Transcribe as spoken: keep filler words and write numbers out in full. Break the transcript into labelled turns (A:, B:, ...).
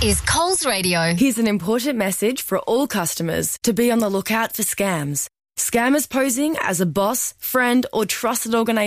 A: is Coles Radio.
B: Here's an important message for all customers to be on the lookout for scams. Scammers posing as a boss, friend or trusted organisation